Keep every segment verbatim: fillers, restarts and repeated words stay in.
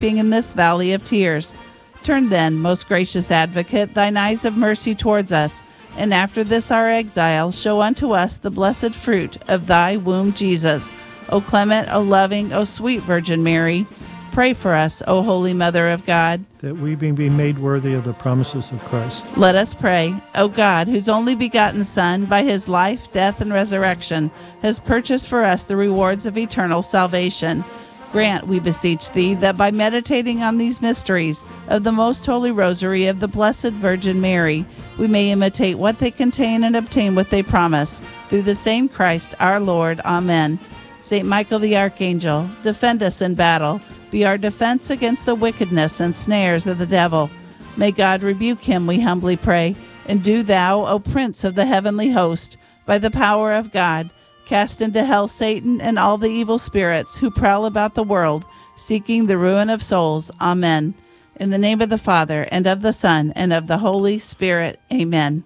weeping in this valley of tears. Turn then, most gracious Advocate, thine eyes of mercy towards us, and after this our exile, show unto us the blessed fruit of thy womb, Jesus. O clement, O loving, O sweet Virgin Mary, pray for us, O Holy Mother of God, that we may be made worthy of the promises of Christ. Let us pray. O God, whose only begotten Son, by his life, death, and resurrection, has purchased for us the rewards of eternal salvation, grant, we beseech thee, that by meditating on these mysteries of the most holy rosary of the Blessed Virgin Mary, we may imitate what they contain and obtain what they promise. Through the same Christ our Lord. Amen. Saint Michael the Archangel, defend us in battle. Be our defense against the wickedness and snares of the devil. May God rebuke him, we humbly pray. And do thou, O Prince of the heavenly host, by the power of God, cast into hell Satan and all the evil spirits who prowl about the world, seeking the ruin of souls. Amen. In the name of the Father, and of the Son, and of the Holy Spirit. Amen.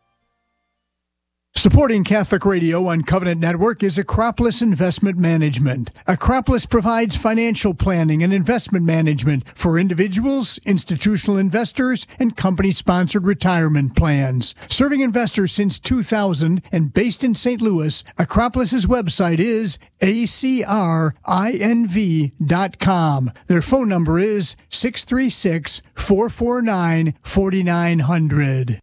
Supporting Catholic Radio on Covenant Network is Acropolis Investment Management. Acropolis provides financial planning and investment management for individuals, institutional investors, and company-sponsored retirement plans. Serving investors since two thousand and based in Saint Louis, Acropolis's website is A C R I N V dot com. Their phone number is six three six, four four nine, four nine zero zero.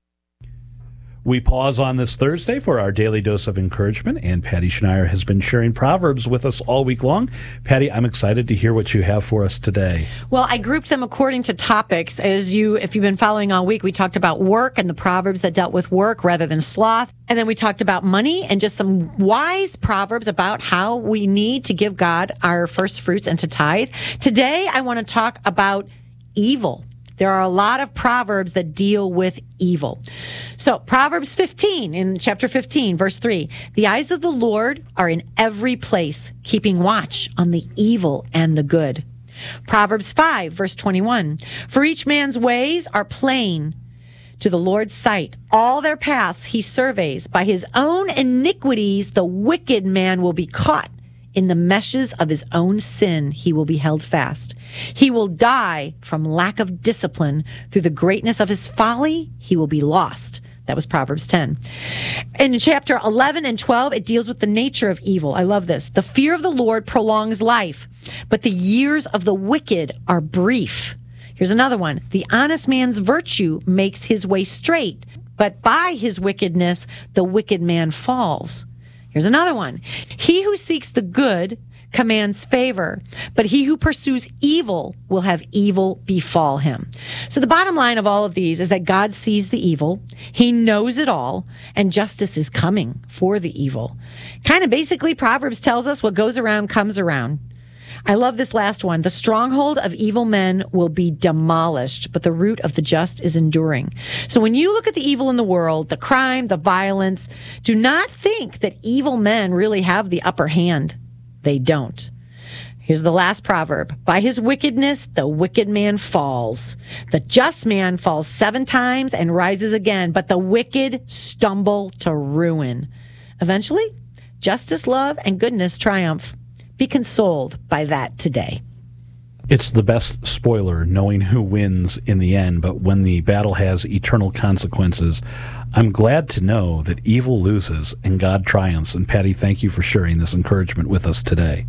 We pause on this Thursday for our daily dose of encouragement, and Patty Schneier has been sharing Proverbs with us all week long. Patty, I'm excited to hear what you have for us today. Well, I grouped them according to topics. As you, if you've been following all week, we talked about work and the Proverbs that dealt with work rather than sloth. And then we talked about money and just some wise Proverbs about how we need to give God our first fruits and to tithe. Today, I want to talk about evil. There are a lot of Proverbs that deal with evil. So Proverbs fifteen, in chapter fifteen, verse three, the eyes of the Lord are in every place, keeping watch on the evil and the good. Proverbs five, verse twenty-one, for each man's ways are plain to the Lord's sight. All their paths he surveys. By his own iniquities, the wicked man will be caught. In the meshes of his own sin, he will be held fast. He will die from lack of discipline. Through the greatness of his folly, he will be lost. That was Proverbs ten. In chapter eleven and twelve, it deals with the nature of evil. I love this. The fear of the Lord prolongs life, but the years of the wicked are brief. Here's another one. The honest man's virtue makes his way straight, but by his wickedness, the wicked man falls. Here's another one. He who seeks the good commands favor, but he who pursues evil will have evil befall him. So the bottom line of all of these is that God sees the evil, he knows it all, and justice is coming for the evil. Kind of basically, Proverbs tells us what goes around comes around. I love this last one. The stronghold of evil men will be demolished, but the root of the just is enduring. So when you look at the evil in the world, the crime, the violence, do not think that evil men really have the upper hand. They don't. Here's the last proverb. By his wickedness, the wicked man falls. The just man falls seven times and rises again, but the wicked stumble to ruin. Eventually, justice, love, and goodness triumph. Be consoled by that today. It's the best spoiler, knowing who wins in the end, but when the battle has eternal consequences, I'm glad to know that evil loses and God triumphs. And Patty, thank you for sharing this encouragement with us today.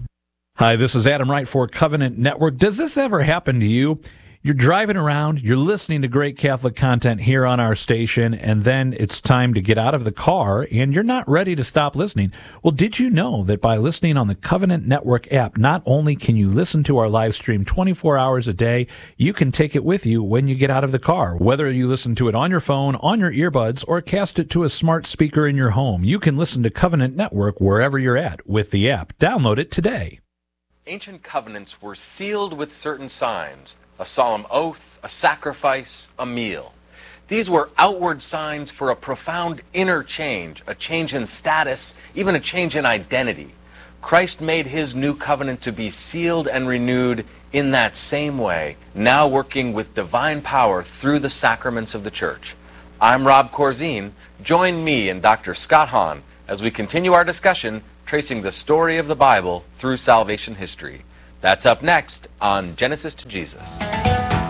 Hi, this is Adam Wright for Covenant Network. Does this ever happen to you? You're driving around, you're listening to great Catholic content here on our station, and then it's time to get out of the car, and you're not ready to stop listening. Well, did you know that by listening on the Covenant Network app, not only can you listen to our live stream twenty-four hours a day, you can take it with you when you get out of the car. Whether you listen to it on your phone, on your earbuds, or cast it to a smart speaker in your home, you can listen to Covenant Network wherever you're at with the app. Download it today. Ancient covenants were sealed with certain signs. A solemn oath, a sacrifice, a meal. These were outward signs for a profound inner change, a change in status, even a change in identity. Christ made his new covenant to be sealed and renewed in that same way, now working with divine power through the sacraments of the Church. I'm Rob Corzine. Join me and Doctor Scott Hahn as we continue our discussion tracing the story of the Bible through salvation history. That's up next on Genesis to Jesus.